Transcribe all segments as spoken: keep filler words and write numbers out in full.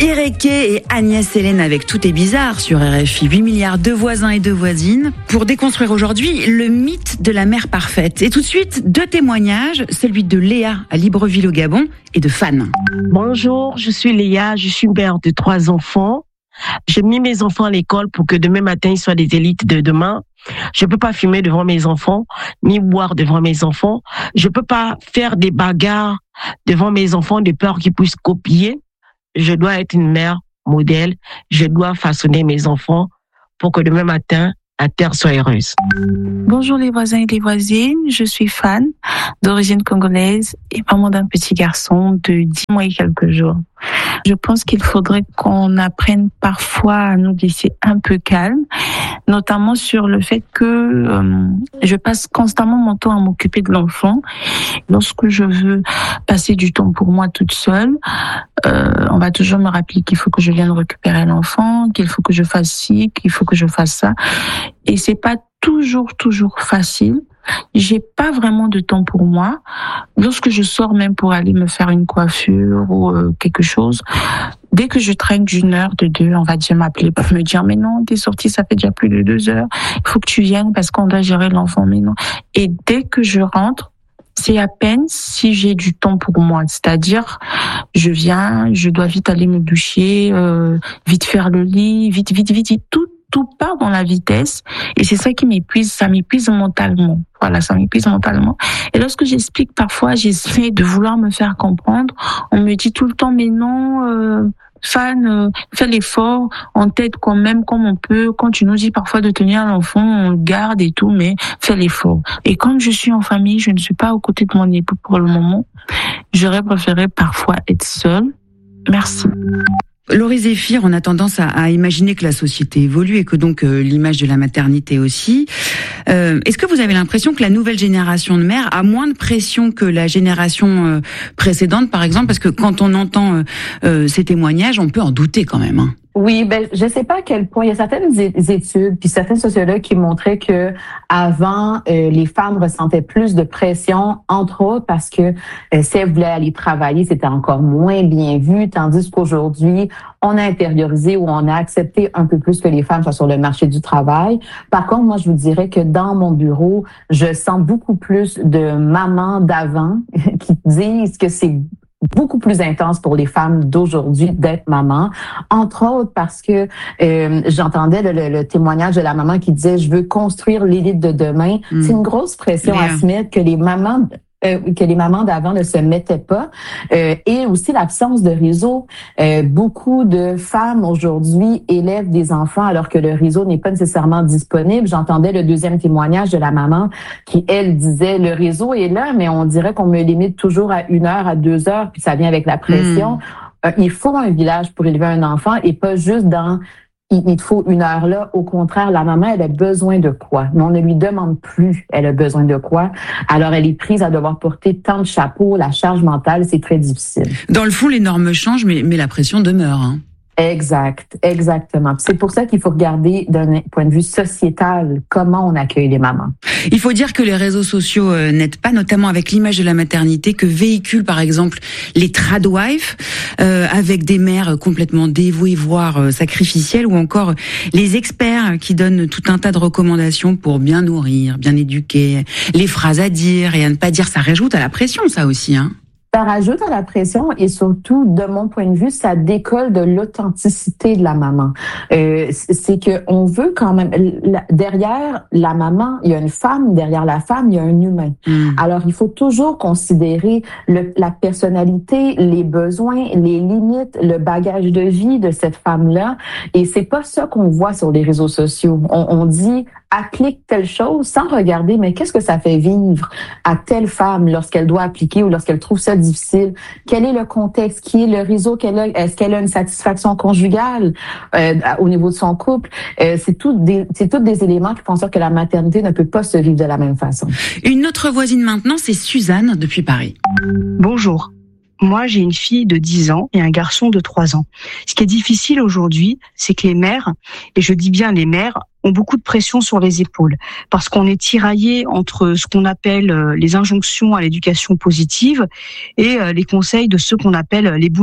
Ireke et Agnès Hélène avec Tout est bizarre sur R F I, huit milliards de voisins et de voisines, pour déconstruire aujourd'hui le mythe de la mère parfaite. Et tout de suite, deux témoignages, celui de Léa à Libreville au Gabon et de Fan. Bonjour, je suis Léa, je suis mère de trois enfants. J'ai mis mes enfants à l'école pour que demain matin, ils soient des élites de demain. Je peux pas fumer devant mes enfants, ni boire devant mes enfants. Je peux pas faire des bagarres devant mes enfants de peur qu'ils puissent copier. Je dois être une mère modèle. Je dois façonner mes enfants pour que demain matin, la terre soit heureuse. Bonjour les voisins et les voisines, je suis Fan, d'origine congolaise et maman d'un petit garçon de dix mois et quelques jours. Je pense qu'il faudrait qu'on apprenne parfois à nous laisser un peu calme, notamment sur le fait que euh, je passe constamment mon temps à m'occuper de l'enfant. Lorsque je veux passer du temps pour moi toute seule, euh, on va toujours me rappeler qu'il faut que je vienne récupérer l'enfant, qu'il faut que je fasse ci, qu'il faut que je fasse ça. Et c'est pas toujours, toujours facile. J'ai pas vraiment de temps pour moi. Lorsque je sors même pour aller me faire une coiffure ou euh, quelque chose, dès que je traîne d'une heure, de deux, on va déjà m'appeler pour me dire « Mais non, t'es sortie, ça fait déjà plus de deux heures. Il faut que tu viennes parce qu'on doit gérer l'enfant. » Mais non. Et dès que je rentre, c'est à peine si j'ai du temps pour moi. C'est-à-dire, je viens, je dois vite aller me doucher, euh, vite faire le lit, vite, vite, vite, vite, tout. Tout part dans la vitesse et c'est ça qui m'épuise, ça m'épuise mentalement. Voilà, ça m'épuise mentalement. Et lorsque j'explique parfois, j'essaie de vouloir me faire comprendre. On me dit tout le temps, mais non, euh, Fan, euh, fais l'effort, on t'aide quand même comme on peut. Quand tu nous dis parfois de tenir l'enfant, on le garde et tout, mais fais l'effort. Et quand je suis en famille, je ne suis pas aux côtés de mon époux pour le moment. J'aurais préféré parfois être seule. Merci. Laurie Zéphir, on a tendance à, à imaginer que la société évolue et que donc euh, l'image de la maternité aussi. Euh, est-ce que vous avez l'impression que la nouvelle génération de mères a moins de pression que la génération euh, précédente, par exemple? Parce que quand on entend euh, euh, ces témoignages, on peut en douter quand même. Hein. Oui, ben je sais pas à quel point il y a certaines études puis certains sociologues qui montraient que avant euh, les femmes ressentaient plus de pression, entre autres parce que euh, si elles voulaient aller travailler, c'était encore moins bien vu, tandis qu'aujourd'hui on a intériorisé ou on a accepté un peu plus que les femmes soient sur le marché du travail. Par contre, moi je vous dirais que dans mon bureau, je sens beaucoup plus de mamans d'avant qui disent que c'est beaucoup plus intense pour les femmes d'aujourd'hui d'être maman, entre autres parce que euh, j'entendais le, le, le témoignage de la maman qui disait « Je veux construire l'élite de demain mmh. ». C'est une grosse pression yeah. à se mettre que les mamans Euh, que les mamans d'avant ne se mettaient pas, euh, et aussi l'absence de réseau. Euh, beaucoup de femmes aujourd'hui élèvent des enfants alors que le réseau n'est pas nécessairement disponible. J'entendais le deuxième témoignage de la maman qui, elle, disait le réseau est là, mais on dirait qu'on me limite toujours à une heure, à deux heures, puis ça vient avec la pression. Mmh. Euh, il faut un village pour élever un enfant et pas juste dans il te faut une heure là. Au contraire, la maman, elle a besoin de quoi? Mais on ne lui demande plus, elle a besoin de quoi. Alors, elle est prise à devoir porter tant de chapeaux. La charge mentale, c'est très difficile. Dans le fond, les normes changent, mais, mais la pression demeure. Hein. Exact, exactement. C'est pour ça qu'il faut regarder d'un point de vue sociétal comment on accueille les mamans. Il faut dire que les réseaux sociaux euh, n'aident pas, notamment avec l'image de la maternité que véhiculent par exemple les tradwives, euh, avec des mères complètement dévouées, voire euh, sacrificielles, ou encore les experts qui donnent tout un tas de recommandations pour bien nourrir, bien éduquer, les phrases à dire et à ne pas dire. Ça rajoute à la pression, ça aussi, hein. Ça rajoute à la pression et surtout, de mon point de vue, ça décolle de l'authenticité de la maman. Euh, c'est que on veut quand même la, derrière la maman, il y a une femme, derrière la femme, il y a un humain. Mm. Alors, il faut toujours considérer le, la personnalité, les besoins, les limites, le bagage de vie de cette femme-là. Et c'est pas ça qu'on voit sur les réseaux sociaux. On, on dit applique telle chose sans regarder, mais qu'est-ce que ça fait vivre à telle femme lorsqu'elle doit appliquer ou lorsqu'elle trouve ça difficile? Quel est le contexte? Qui est le réseau qu'elle a? Est-ce qu'elle a une satisfaction conjugale euh, au niveau de son couple? Euh, c'est tout des, c'est tous des éléments qui font en sorte que la maternité ne peut pas se vivre de la même façon. Une autre voisine maintenant, c'est Suzanne depuis Paris. Bonjour. Moi, j'ai une fille de dix ans et un garçon de trois ans. Ce qui est difficile aujourd'hui, c'est que les mères, et je dis bien les mères, ont beaucoup de pression sur les épaules parce qu'on est tiraillé entre ce qu'on appelle les injonctions à l'éducation positive et les conseils de ceux qu'on appelle les boomers.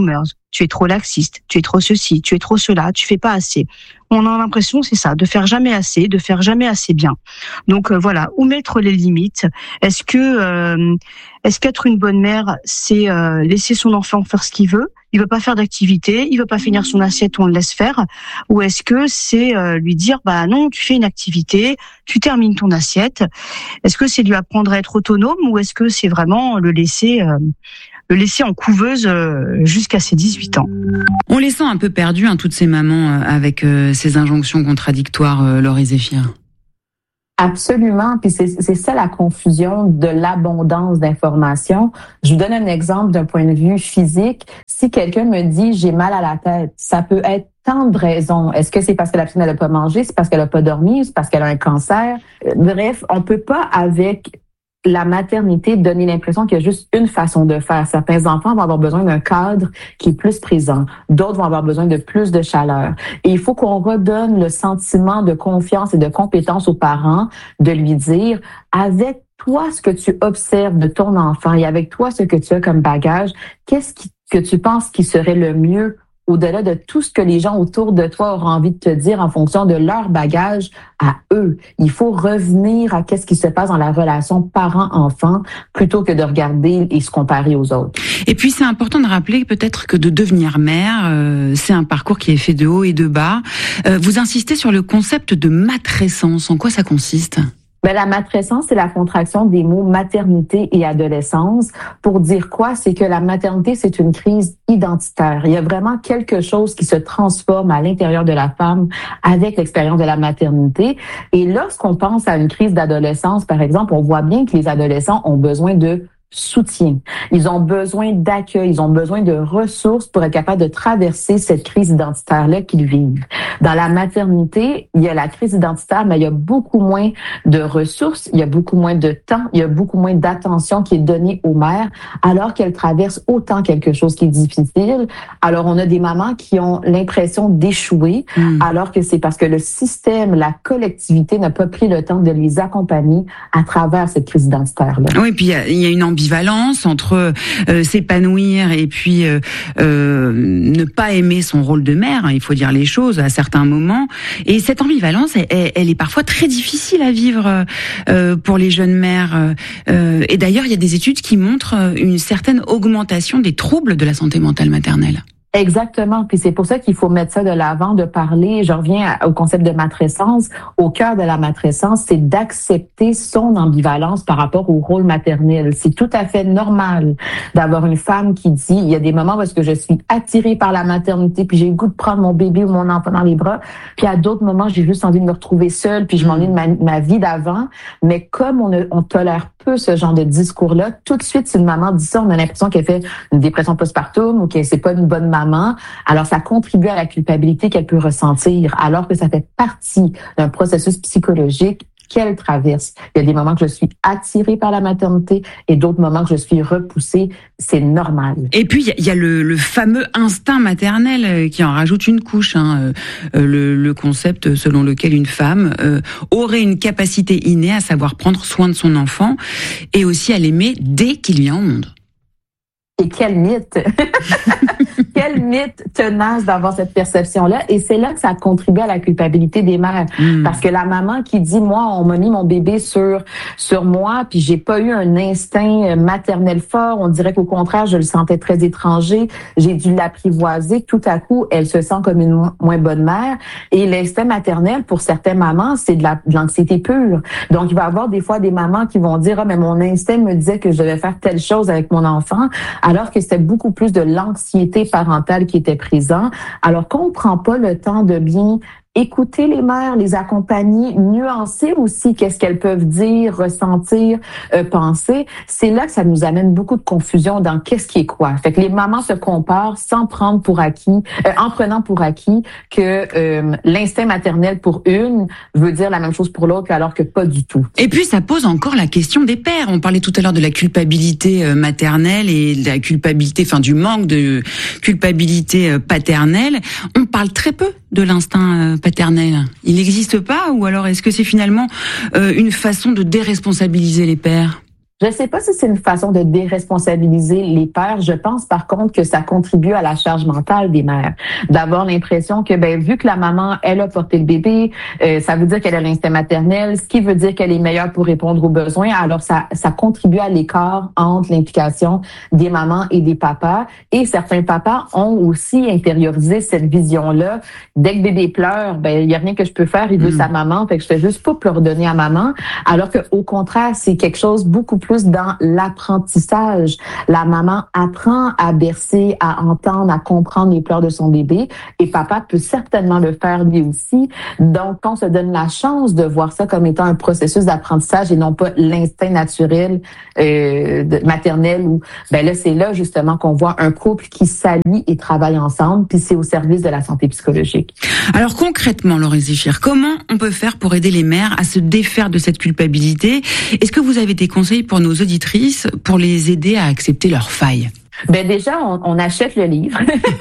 tu es trop laxiste, tu es trop ceci, tu es trop cela, tu fais pas assez. On a l'impression, c'est ça, de faire jamais assez, de faire jamais assez bien. Donc euh, voilà, où mettre les limites? Est-ce que euh, est-ce qu'être une bonne mère, c'est euh, laisser son enfant faire ce qu'il veut? Il veut pas faire d'activité, il veut pas finir son assiette, on le laisse faire. Ou est-ce que c'est euh, lui dire, bah non, tu fais une activité, tu termines ton assiette. Est-ce que c'est lui apprendre à être autonome ou est-ce que c'est vraiment le laisser euh, le laisser en couveuse euh, jusqu'à ses dix-huit ans? On les sent un peu perdus, hein, toutes ces mamans, euh, avec euh, ces injonctions contradictoires, euh, Laure et Zéphir. Absolument, puis c'est, c'est ça la confusion de l'abondance d'informations. Je vous donne un exemple d'un point de vue physique. Si quelqu'un me dit « j'ai mal à la tête », ça peut être tant de raisons. Est-ce que c'est parce que la personne n'a pas mangé, c'est parce qu'elle n'a pas dormi, c'est parce qu'elle a un cancer? Bref, on peut pas avec la maternité donner l'impression qu'il y a juste une façon de faire. Certains enfants vont avoir besoin d'un cadre qui est plus présent. D'autres vont avoir besoin de plus de chaleur. Et il faut qu'on redonne le sentiment de confiance et de compétence aux parents, de lui dire, avec toi, ce que tu observes de ton enfant et avec toi, ce que tu as comme bagage, qu'est-ce qui, que tu penses qui serait le mieux au-delà de tout ce que les gens autour de toi auront envie de te dire en fonction de leur bagage à eux. Il faut revenir à qu'est-ce qui se passe dans la relation parent-enfant plutôt que de regarder et se comparer aux autres. Et puis, c'est important de rappeler peut-être que de devenir mère, euh, c'est un parcours qui est fait de haut et de bas. Euh, vous insistez sur le concept de matrescence. En quoi ça consiste ? Ben, la matrescence, c'est la contraction des mots maternité et adolescence. Pour dire quoi? C'est que la maternité, c'est une crise identitaire. Il y a vraiment quelque chose qui se transforme à l'intérieur de la femme avec l'expérience de la maternité. Et lorsqu'on pense à une crise d'adolescence, par exemple, on voit bien que les adolescents ont besoin de soutien. Ils ont besoin d'accueil, ils ont besoin de ressources pour être capables de traverser cette crise identitaire-là qu'ils vivent. Dans la maternité, il y a la crise identitaire, mais il y a beaucoup moins de ressources, il y a beaucoup moins de temps, il y a beaucoup moins d'attention qui est donnée aux mères, alors qu'elles traversent autant quelque chose qui est difficile. Alors, on a des mamans qui ont l'impression d'échouer, mmh. alors que c'est parce que le système, la collectivité n'a pas pris le temps de les accompagner à travers cette crise identitaire-là. Oui, puis il y a, il y a une ambivalence entre euh, s'épanouir et puis euh, euh, ne pas aimer son rôle de mère, hein, il faut dire les choses à certains moments. Et cette ambivalence, elle, elle est parfois très difficile à vivre euh, pour les jeunes mères. Euh, et d'ailleurs, il y a des études qui montrent une certaine augmentation des troubles de la santé mentale maternelle. Exactement. Puis c'est pour ça qu'il faut mettre ça de l'avant, de parler. Je reviens au concept de matrescence. Au cœur de la matrescence, c'est d'accepter son ambivalence par rapport au rôle maternel. C'est tout à fait normal d'avoir une femme qui dit, il y a des moments où est-ce que je suis attirée par la maternité, puis j'ai le goût de prendre mon bébé ou mon enfant dans les bras. Puis à d'autres moments, j'ai juste envie de me retrouver seule, puis je m'ennuie de ma, ma vie d'avant. Mais comme on, ne, on tolère peu ce genre de discours-là, tout de suite, si une maman dit ça, on a l'impression qu'elle fait une dépression postpartum ou que c'est pas une bonne maman. Alors, ça contribue à la culpabilité qu'elle peut ressentir, alors que ça fait partie d'un processus psychologique qu'elle traverse. Il y a des moments que je suis attirée par la maternité et d'autres moments que je suis repoussée. C'est normal. Et puis, il y, y a le, le fameux instinct maternel qui en rajoute une couche. Hein. Le, le concept selon lequel une femme euh, aurait une capacité innée à savoir prendre soin de son enfant et aussi à l'aimer dès qu'il vient au monde. Et quel mythe! Quel mythe tenace d'avoir cette perception-là. Et c'est là que ça contribue à la culpabilité des mères. Mmh. Parce que la maman qui dit, moi, on m'a mis mon bébé sur sur moi, puis j'ai pas eu un instinct maternel fort. On dirait qu'au contraire, je le sentais très étranger. J'ai dû l'apprivoiser. Tout à coup, elle se sent comme une mo- moins bonne mère. Et l'instinct maternel, pour certaines mamans, c'est de, la, de l'anxiété pure. Donc, il va y avoir des fois des mamans qui vont dire, ah, mais mon instinct me disait que je devais faire telle chose avec mon enfant, alors que c'était beaucoup plus de l'anxiété parentale qui était présent. Alors qu'on ne prend pas le temps de bien écouter les mères, les accompagner, nuancer aussi qu'est-ce qu'elles peuvent dire, ressentir, euh, penser, c'est là que ça nous amène beaucoup de confusion dans qu'est-ce qui est quoi. Fait que les mamans se comparent sans prendre pour acquis, euh, en prenant pour acquis que euh, l'instinct maternel pour une veut dire la même chose pour l'autre, alors que pas du tout. Et puis ça pose encore la question des pères. On parlait tout à l'heure de la culpabilité maternelle et de la culpabilité, enfin du manque de culpabilité paternelle. On parle très peu de l'instinct paternel. Il n'existe pas, ou alors est-ce que c'est finalement euh, une façon de déresponsabiliser les pères ? Je ne sais pas si c'est une façon de déresponsabiliser les pères. Je pense par contre que ça contribue à la charge mentale des mères. D'avoir l'impression que, ben, vu que la maman, elle a porté le bébé, euh, ça veut dire qu'elle a l'instinct maternel, ce qui veut dire qu'elle est meilleure pour répondre aux besoins. Alors, ça, ça contribue à l'écart entre l'implication des mamans et des papas. Et certains papas ont aussi intériorisé cette vision-là. Dès que le bébé pleure, ben, il n'y a rien que je peux faire, il veut mmh. sa maman, fait que je fais juste pas pour leur donner à maman. Alors que, au contraire, c'est quelque chose beaucoup plus plus dans l'apprentissage. La maman apprend à bercer, à entendre, à comprendre les pleurs de son bébé et papa peut certainement le faire lui aussi. Donc, on se donne la chance de voir ça comme étant un processus d'apprentissage et non pas l'instinct naturel euh, de, maternel où, ben là, c'est là justement qu'on voit un couple qui s'allie et travaille ensemble, puis c'est au service de la santé psychologique. Alors concrètement, Laurie Zéphir, comment on peut faire pour aider les mères à se défaire de cette culpabilité? Est-ce que vous avez des conseils pour nos auditrices pour les aider à accepter leurs failles? Ben déjà, on, on achète le livre,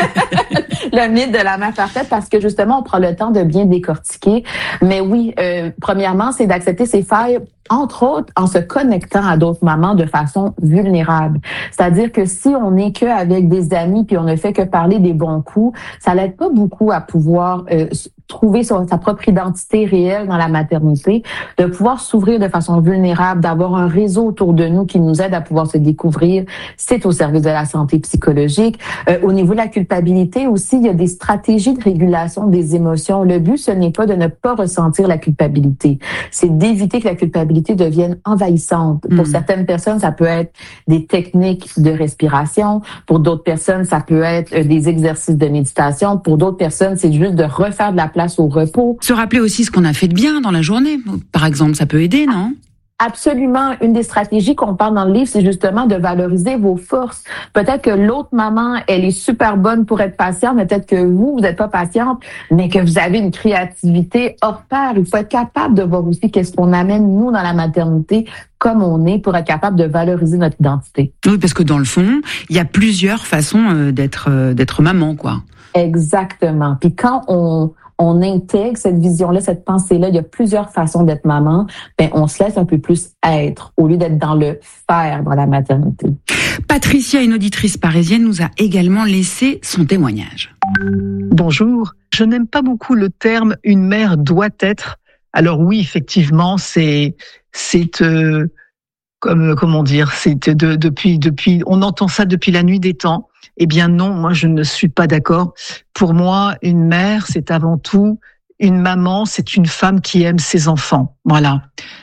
le mythe de la mère parfaite, parce que justement, on prend le temps de bien décortiquer. Mais oui, euh, premièrement, c'est d'accepter ses failles, entre autres en se connectant à d'autres mamans de façon vulnérable. C'est-à-dire que si on n'est qu'avec des amis puis on ne fait que parler des bons coups, ça l'aide pas beaucoup à pouvoir euh, trouver son, sa propre identité réelle dans la maternité, de pouvoir s'ouvrir de façon vulnérable, d'avoir un réseau autour de nous qui nous aide à pouvoir se découvrir. C'est au service de la santé psychologique. Euh, au niveau de la culpabilité aussi, il y a des stratégies de régulation des émotions. Le but, ce n'est pas de ne pas ressentir la culpabilité, c'est d'éviter que la culpabilité devienne envahissante. Mmh. Pour certaines personnes, ça peut être des techniques de respiration. Pour d'autres personnes, ça peut être des exercices de méditation. Pour d'autres personnes, c'est juste de refaire de la place au repos. Se rappeler aussi ce qu'on a fait de bien dans la journée, par exemple, ça peut aider, non? Absolument. Une des stratégies qu'on parle dans le livre, c'est justement de valoriser vos forces. Peut-être que l'autre maman, elle est super bonne pour être patiente, mais peut-être que vous, vous n'êtes pas patiente, mais que vous avez une créativité hors pair. Il faut être capable de voir aussi qu'est-ce qu'on amène, nous, dans la maternité, comme on est, pour être capable de valoriser notre identité. Oui, parce que dans le fond, il y a plusieurs façons d'être, d'être maman, quoi. Exactement. Puis quand on... on intègre cette vision-là, cette pensée-là, il y a plusieurs façons d'être maman, ben on se laisse un peu plus être au lieu d'être dans le faire dans la maternité. Patricia, une auditrice parisienne, nous a également laissé son témoignage. Bonjour, je n'aime pas beaucoup le terme « une mère doit être ». Alors oui, effectivement, c'est c'est euh, comme comment dire, c'est de, depuis depuis on entend ça depuis la nuit des temps. Eh bien non, moi je ne suis pas d'accord. Pour moi, une mère, c'est avant tout une maman, c'est une femme qui aime ses enfants, voilà,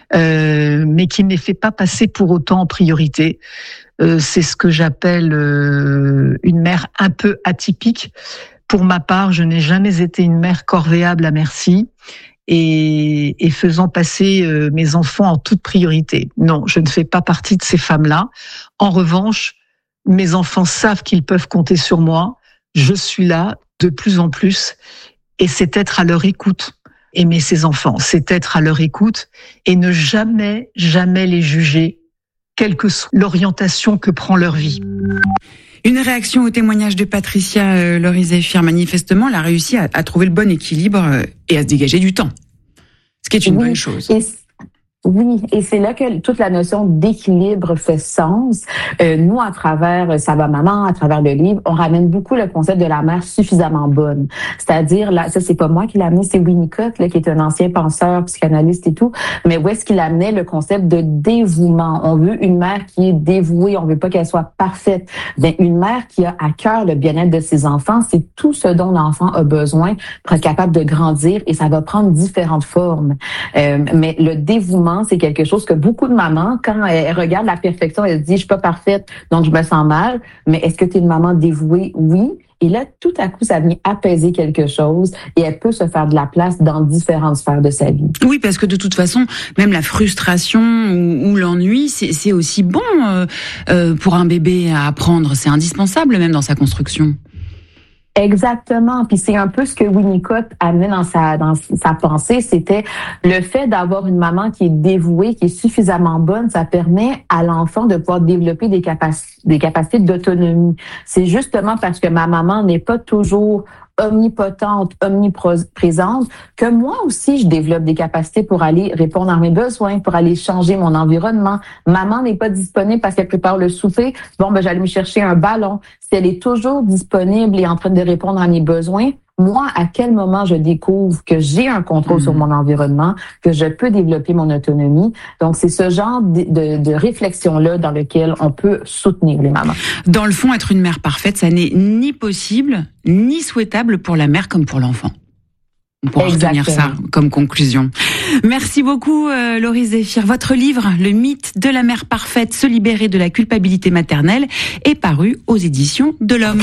euh, mais qui ne les fait pas passer pour autant en priorité. Euh, c'est ce que j'appelle euh, une mère un peu atypique. Pour ma part, je n'ai jamais été une mère corvéable à merci. Et, et faisant passer euh, mes enfants en toute priorité. Non, je ne fais pas partie de ces femmes-là. En revanche, mes enfants savent qu'ils peuvent compter sur moi. Je suis là de plus en plus. Et c'est être à leur écoute. Aimer ses enfants, c'est être à leur écoute et ne jamais, jamais les juger, quelle que soit l'orientation que prend leur vie. Une réaction au témoignage de Patricia euh, Laurie Zéphir. Manifestement, elle a réussi à, à trouver le bon équilibre euh, et à se dégager du temps. Ce qui est une oui, bonne chose. Et oui, et c'est là que toute la notion d'équilibre fait sens. Euh, nous, à travers Ça va maman, à travers le livre, on ramène beaucoup le concept de la mère suffisamment bonne. C'est-à-dire, là, ça c'est pas moi qui l'ai amené, c'est Winnicott, là, qui est un ancien penseur, psychanalyste et tout. Mais où est-ce qu'il amenait le concept de dévouement? On veut une mère qui est dévouée, on veut pas qu'elle soit parfaite. Ben, une mère qui a à cœur le bien-être de ses enfants, c'est tout ce dont l'enfant a besoin pour être capable de grandir et ça va prendre différentes formes. Euh, mais le dévouement, c'est quelque chose que beaucoup de mamans, quand elles regardent la perfection, elles se disent « je suis pas parfaite, donc je me sens mal ». Mais est-ce que tu es une maman dévouée? Oui. Et là, tout à coup, ça vient apaiser quelque chose et elle peut se faire de la place dans différentes sphères de sa vie. Oui, parce que de toute façon, même la frustration ou, ou l'ennui, c'est, c'est aussi bon euh, euh, pour un bébé à apprendre. C'est indispensable même dans sa construction. Exactement. Puis c'est un peu ce que Winnicott amenait dans sa dans sa pensée, c'était le fait d'avoir une maman qui est dévouée, qui est suffisamment bonne, ça permet à l'enfant de pouvoir développer des capacités des capacités d'autonomie. C'est justement parce que ma maman n'est pas toujours omnipotente, omniprésente, que moi aussi, je développe des capacités pour aller répondre à mes besoins, pour aller changer mon environnement. Maman n'est pas disponible parce qu'elle prépare le souper. Bon, ben, j'allais me chercher un ballon. Si elle est toujours disponible et en train de répondre à mes besoins, moi, à quel moment je découvre que j'ai un contrôle mmh. sur mon environnement, que je peux développer mon autonomie. Donc, c'est ce genre de, de, de réflexion-là dans lequel on peut soutenir les mamans. Dans le fond, être une mère parfaite, ça n'est ni possible, ni souhaitable pour la mère comme pour l'enfant. On pourra retenir ça comme conclusion. Merci beaucoup, euh, Laurie Zéphir. Votre livre, Le mythe de la mère parfaite, se libérer de la culpabilité maternelle, est paru aux éditions de l'Homme.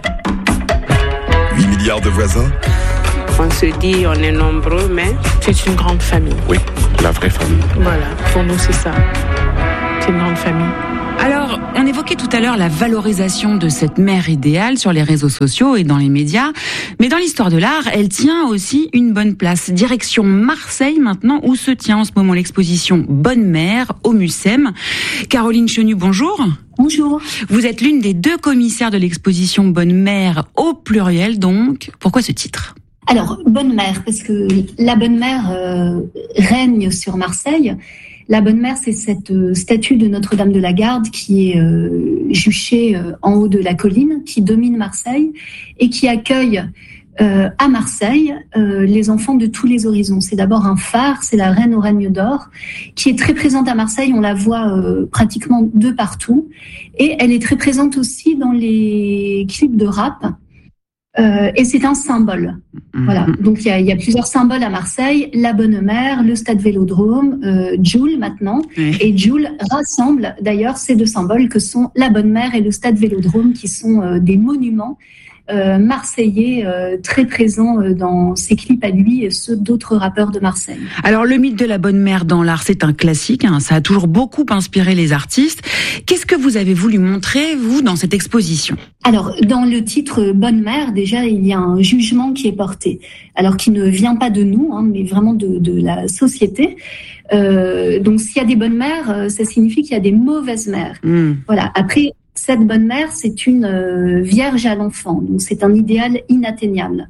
huit milliards de voisins. On se dit, on est nombreux, mais c'est une grande famille. Oui, la vraie famille. Voilà, pour nous, c'est ça. C'est une grande famille. Alors, on évoquait tout à l'heure la valorisation de cette mère idéale sur les réseaux sociaux et dans les médias. Mais dans l'histoire de l'art, elle tient aussi une bonne place. Direction Marseille maintenant, où se tient en ce moment l'exposition Bonne Mère au Mucem. Caroline Chenu, bonjour. Bonjour. Vous êtes l'une des deux commissaires de l'exposition Bonne Mère au pluriel, donc. Pourquoi ce titre ? Alors, Bonne Mère, parce que la Bonne Mère euh, règne sur Marseille. La Bonne Mère, c'est cette euh, statue de Notre-Dame de la Garde qui est euh, juchée euh, en haut de la colline, qui domine Marseille et qui accueille euh, à Marseille euh, les enfants de tous les horizons. C'est d'abord un phare, c'est la reine au règne d'or, qui est très présente à Marseille. On la voit euh, pratiquement de partout. Et elle est très présente aussi dans les clips de rap. Euh, et c'est un symbole. Mmh. Voilà. Donc il y a, il y a plusieurs symboles à Marseille. La Bonne Mère, le Stade Vélodrome, euh, Joule maintenant. Mmh. Et Joule rassemble d'ailleurs ces deux symboles que sont la Bonne Mère et le Stade Vélodrome, qui sont euh, des monuments euh, marseillais euh, très présents euh, dans ses clips à lui et ceux d'autres rappeurs de Marseille. Alors le mythe de la Bonne Mère dans l'art, c'est un classique. Hein, ça a toujours beaucoup inspiré les artistes. Qu'est-ce que vous avez voulu montrer, vous, dans cette exposition ? Alors, dans le titre Bonne Mère, déjà, il y a un jugement qui est porté. Alors, qui ne vient pas de nous, hein, mais vraiment de, de la société. Euh, donc, s'il y a des bonnes mères, ça signifie qu'il y a des mauvaises mères. Mmh. Voilà. Après, cette bonne mère, c'est une euh, vierge à l'enfant. Donc, c'est un idéal inatteignable.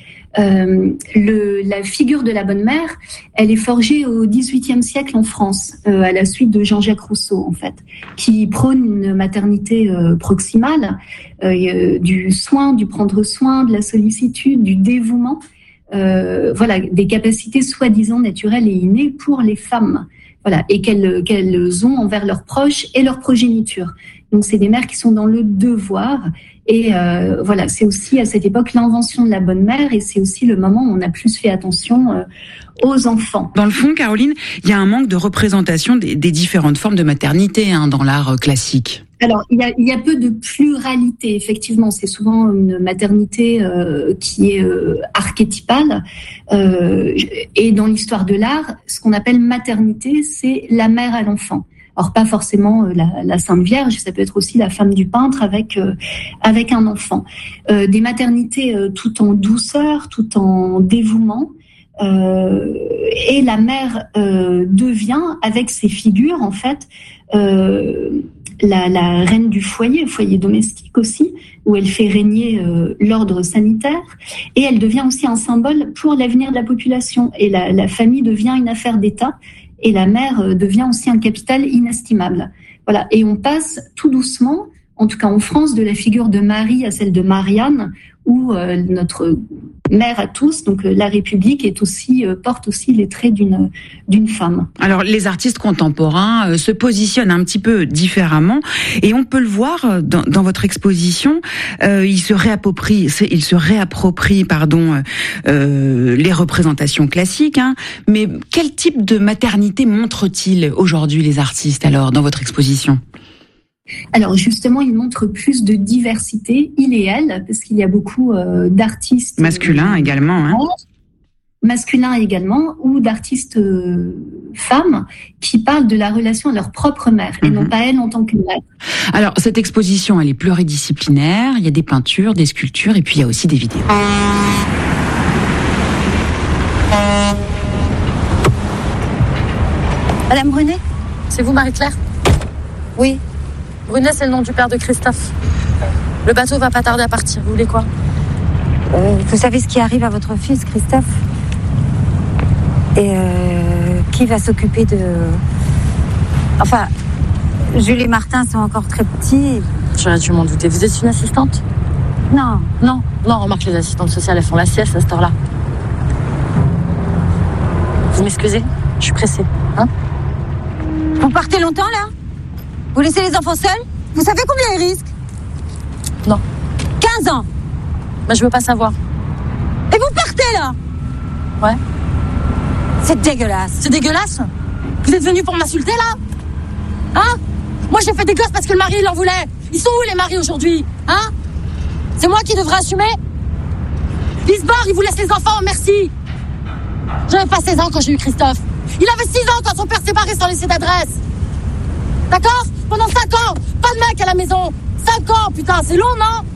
Euh, le, la figure de la bonne mère, elle est forgée au dix-huitième siècle en France, euh, à la suite de Jean-Jacques Rousseau, en fait, qui prône une maternité euh, proximale, euh, du soin, du prendre soin, de la sollicitude, du dévouement, euh, voilà, des capacités soi-disant naturelles et innées pour les femmes, voilà, et qu'elles, qu'elles ont envers leurs proches et leur progéniture. Donc, c'est des mères qui sont dans le devoir. Et euh, voilà, c'est aussi à cette époque l'invention de la bonne mère, et c'est aussi le moment où on a plus fait attention euh, aux enfants. Dans le fond, Caroline, il y a un manque de représentation des, des différentes formes de maternité hein, dans l'art classique. Alors, il y a, il y a peu de pluralité, effectivement. C'est souvent une maternité euh, qui est euh, archétypale. Euh, et dans l'histoire de l'art, ce qu'on appelle maternité, c'est la mère à l'enfant. Alors pas forcément la, la Sainte Vierge, ça peut être aussi la femme du peintre avec euh, avec un enfant. Euh, des maternités euh, tout en douceur, tout en dévouement. Euh, et la mère euh, devient, avec ses figures en fait, euh, la, la reine du foyer, le foyer domestique aussi, où elle fait régner euh, l'ordre sanitaire. Et elle devient aussi un symbole pour l'avenir de la population. Et la, la famille devient une affaire d'État. Et la mère devient aussi un capital inestimable. Voilà. Et on passe tout doucement, en tout cas en France, de la figure de Marie à celle de Marianne, où euh, notre mère à tous, donc euh, la République, est aussi euh, porte aussi les traits d'une d'une femme. Alors les artistes contemporains euh, se positionnent un petit peu différemment, et on peut le voir dans, dans votre exposition. Euh, ils se réapproprient, ils se réapproprient, pardon, euh, les représentations classiques. Hein, mais quel type de maternité montrent-ils aujourd'hui les artistes alors dans votre exposition ? Alors justement, il montre plus de diversité, il et elle, parce qu'il y a beaucoup euh, d'artistes masculins euh, également, hein. masculins également, ou d'artistes euh, femmes qui parlent de la relation à leur propre mère et mm-hmm. non pas elle en tant que mère. Alors cette exposition, elle est pluridisciplinaire. Il y a des peintures, des sculptures, et puis il y a aussi des vidéos. Madame Brunet, c'est vous Marie-Claire ? Oui. Brunet, c'est le nom du père de Christophe. Le bateau va pas tarder à partir. Vous voulez quoi ? Euh, vous savez ce qui arrive à votre fils, Christophe? Et euh, qui va s'occuper de... Enfin, Jules et Martin sont encore très petits. J'aurais dû m'en douter. Vous êtes une assistante? Non. Non, non, remarque, les assistantes sociales, elles font la sieste à cette heure-là. Vous m'excusez? Je suis pressée, hein? Vous partez longtemps, là? Vous laissez les enfants seuls? Vous savez combien ils risquent? Non. quinze ans. Bah, je veux pas savoir. Et vous partez, là? Ouais. C'est dégueulasse. C'est dégueulasse? Vous êtes venus pour m'insulter, là? Hein? Moi, j'ai fait des gosses parce que le mari, il en voulait. Ils sont où, les maris, aujourd'hui? Hein? C'est moi qui devrais assumer? Il se barre, il vous laisse les enfants, merci. J'avais pas seize ans quand j'ai eu Christophe. Il avait six ans quand son père s'est séparé sans laisser d'adresse. D'accord? Pendant cinq ans, pas de mec à la maison. cinq ans, putain, c'est long, non?